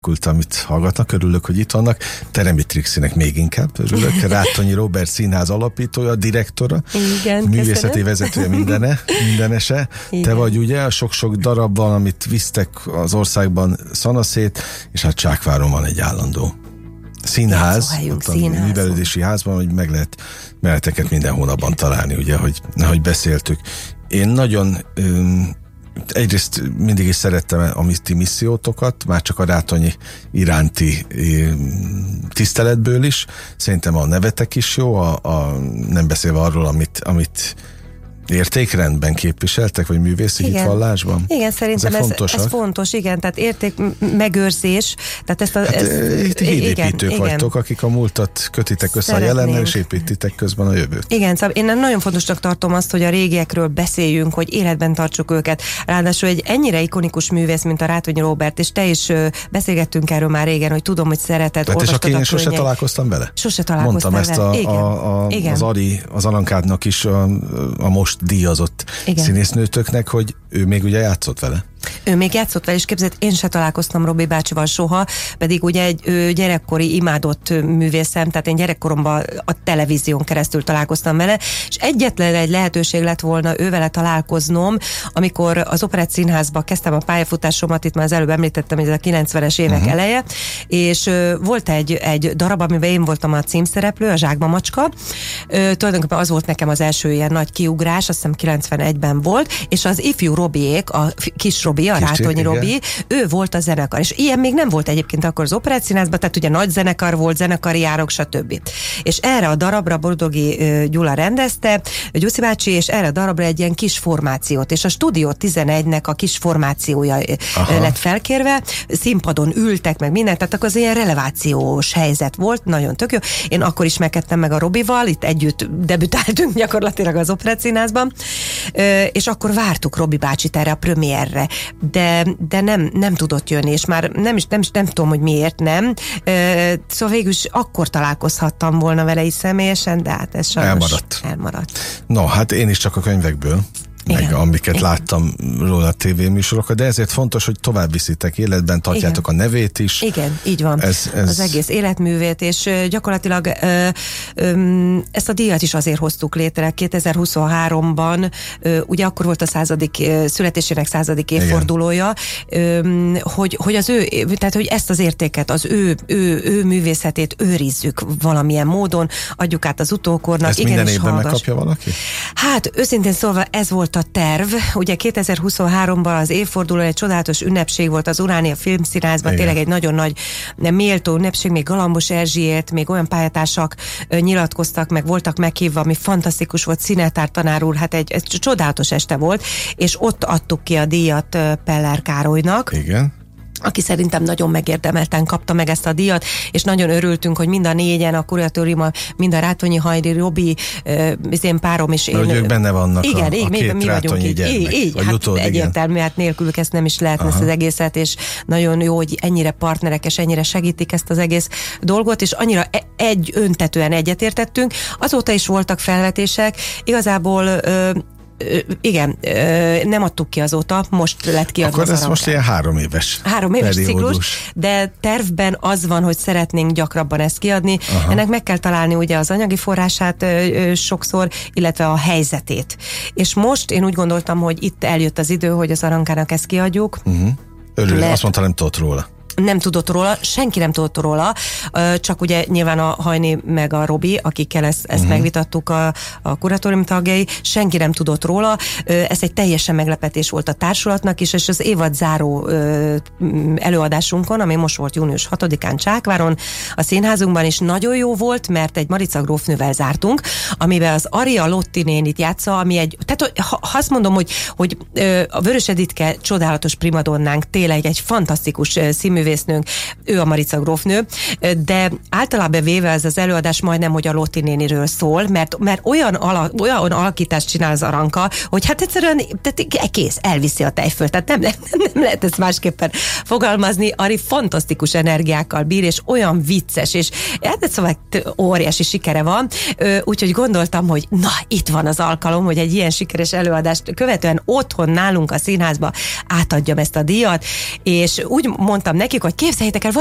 amit hallgatnak, örülök, hogy itt vannak. Teremi Trixinek még inkább örülök. Rátonyi Róbert színház alapítója, direktora, igen, művészeti vezetője mindenese. Igen. Te vagy ugye a sok-sok darabban, amit visztek az országban szanaszét, és hát Csákváron van egy állandó színház, a művelődési házban, hogy meg lehet meleteket minden hónapban találni, ugye, hogy beszéltük. Én nagyon egyrészt mindig is szerettem a ti missziótokat, már csak a Rátonyi iránti tiszteletből is. Szerintem a nevetek is jó, nem beszélve arról, amit értékrendben képviseltek, vagy művészi hitvallásban? Igen, szerintem ez fontos, igen, tehát értékmegőrzés. Tehát hídépítők vagytok, akik a múltat kötitek össze a jelennel, és építitek közben a jövőt. Igen, szóval én nagyon fontosnak tartom azt, hogy a régiekről beszéljünk, hogy életben tartsuk őket. Ráadásul egy ennyire ikonikus művész, mint a Rátonyi Róbert, és te is beszélgettünk erről már régen, hogy tudom, hogy szereted, olvastad a könyveit. És aki én sose találkoztam vele? Sose találkoztam vele. Mondtam ezt az Ari, az Alankádnak is a most díjazott színésznőtöknek, hogy ő még ugye játszott vele. Ő még játszott vele, és képzeld, én se találkoztam Robi bácsival soha, pedig ugye egy gyerekkori imádott művészem, tehát én gyerekkoromban a televízión keresztül találkoztam vele, és egyetlen egy lehetőség lett volna ővele találkoznom, amikor az Operett Színházba kezdtem a pályafutásomat, itt már az előbb említettem, hogy ez a 90-es évek eleje, és volt egy darab, amiben én voltam a címszereplő, a Zsákba macska. Tulajdonképpen az volt nekem az első ilyen nagy kiugrás, azt hiszem 91-ben volt, és az ifjú Robiék, a kis Robi, a Rátonyi Robi, ő volt a zenekar, és ilyen még nem volt egyébként akkor az Operett Színházban, tehát ugye nagy zenekar volt, zenekari járok, stb. És erre a darabra Boldogi Gyula rendezte, Gyuszi bácsi, és erre a darabra egy ilyen kis formációt, és a Stúdió 11-nek a kis formációja lett felkérve, színpadon ültek meg mindent, tehát akkor az ilyen relevációs helyzet volt, nagyon tök jó. Én akkor ismerkedtem meg a Robival, itt együtt debütáltunk gyakorlatilag az Operett Színházban, és akkor vártuk Robi bácsit erre a premierre, de nem tudott jönni, és már nem tudom, hogy miért nem. Szóval végül is akkor találkozhattam volna vele is személyesen, de hát ez sajnos elmaradt. No, hát én is csak a könyvekből, meg amiket láttam róla a tévéműsorokat, de ezért fontos, hogy tovább viszitek, életben tartjátok a nevét is. Igen, így van. Az egész életművét, és gyakorlatilag ezt a díjat is azért hoztuk létre 2023-ban, ugye akkor volt a születésének 100. évfordulója, hogy az ő, tehát hogy ezt az értéket, az ő művészetét őrizzük valamilyen módon, adjuk át az utókornak. Ezt minden évben megkapja valaki? Hát őszintén szólva ez volt a terv. Ugye 2023-ban az évforduló egy csodálatos ünnepség volt az Uránia Filmszínházban, tényleg egy nagyon nagy méltó ünnepség, még Galambos Erzsiét, még olyan pályatársak nyilatkoztak, meg voltak meghívva, ami fantasztikus volt, Színetár tanár úr, hát egy csodálatos este volt, és ott adtuk ki a díjat Peller Károlynak. Igen. Aki szerintem nagyon megérdemelten kapta meg ezt a díjat, és nagyon örültünk, hogy mind a négyen, a kuratóriumban, mind a Rátonyi Hajdi, Robi, az én párom és én. Hogy ők benne vannak igen, a két mi vagyunk így. Így, hát egyértelmű, hát nélkülük ezt nem is lehetne ezt az egészet, és nagyon jó, hogy ennyire partnerek, és ennyire segítik ezt az egész dolgot, és annyira öntetően egyetértettünk. Azóta is voltak felvetések, igazából igen, nem adtuk ki azóta, most lett kiadva. Akkor ez most ilyen 3 éves ciklus, de tervben az van, hogy szeretnénk gyakrabban ezt kiadni. Ennek meg kell találni ugye az anyagi forrását sokszor, illetve a helyzetét. És most én úgy gondoltam, hogy itt eljött az idő, hogy az Arankának ezt kiadjuk. Örülök, azt mondta, nem tudott róla. Nem tudott róla, senki nem tudott róla, csak ugye nyilván a Hajni meg a Robi, akikkel ezt megvitattuk a kuratórium tagjai, senki nem tudott róla. Ez egy teljesen meglepetés volt a társulatnak is, és az évad záró előadásunkon, ami most volt június 6-án Csákváron, a színházunkban is nagyon jó volt, mert egy Marica grófnővel zártunk, amiben az Aria Lotti nénit játsza, ami tehát ha azt mondom, hogy a Vörös Editke csodálatos primadonnánk, tényleg egy fantasztikus színművésznőnk, ő a Marica grófnő, de általában véve ez az előadás majdnem, hogy a Lotti néniről szól, mert olyan alakítást csinál az Aranka, hogy hát egyszerűen kész, elviszi a tejfölt, tehát nem lehet ezt másképpen fogalmazni. Ari fantasztikus energiákkal bír, és olyan vicces, és hát szóval óriási sikere van, úgyhogy gondoltam, hogy na, itt van az alkalom, hogy egy ilyen sikeres előadást követően otthon nálunk a színházba átadjam ezt a díjat, és úgy mondtam nekik, hogy képzeljétek el,